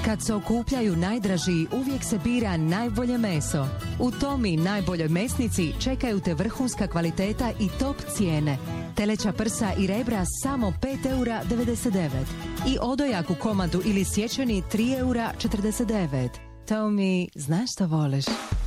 Kad se okupljaju najdraži, uvijek se bira najbolje meso. U Tomi najboljoj mesnici čekaju te vrhunska kvaliteta i top cijene. Teleća prsa i rebra samo 5,99 € i odojak u komadu ili sječeni 3,49 €. Tomi, znaš što voliš?